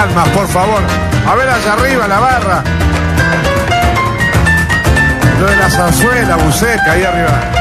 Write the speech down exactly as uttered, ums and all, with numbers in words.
palmas, por favor. A ver allá arriba la barra. Lo de la zarzuela, Buceca, ahí arriba.